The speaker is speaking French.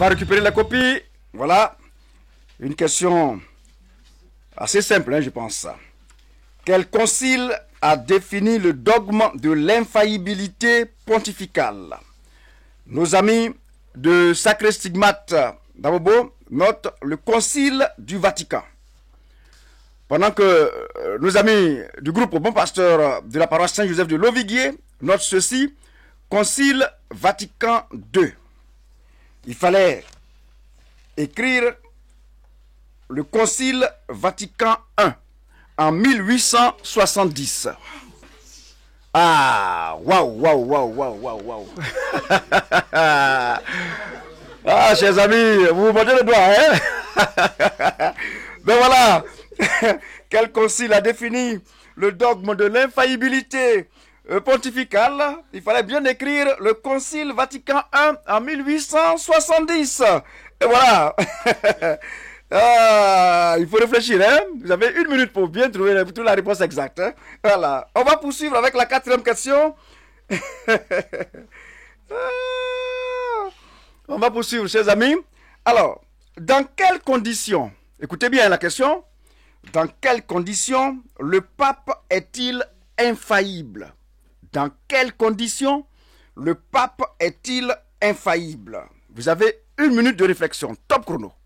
va récupérer la copie. Voilà. Une question assez simple, je pense. Quel concile a défini le dogme de l'infaillibilité pontificale? Nos amis de Sacré Stigmate d'Abobo notent le concile du Vatican. Pendant que nos amis du groupe Bon Pasteur de la paroisse Saint-Joseph de Loviguier notent ceci, concile Vatican II. Il fallait écrire le concile Vatican I en 1870. Ah, waouh. Ah, chers amis, vous vous montez le doigt, hein? Ben voilà, quel concile a défini le dogme de l'infaillibilité pontificale? Il fallait bien écrire le concile Vatican I en 1870. Et voilà. Ah, il faut réfléchir, hein? Vous avez 1 minute pour bien trouver la réponse exacte. Hein? Voilà. On va poursuivre avec la 4e question. On va poursuivre, chers amis. Alors, dans quelles conditions, écoutez bien la question, dans quelles conditions le pape est-il infaillible? Dans quelles conditions le pape est-il infaillible? Vous avez 1 minute de réflexion. Top chrono.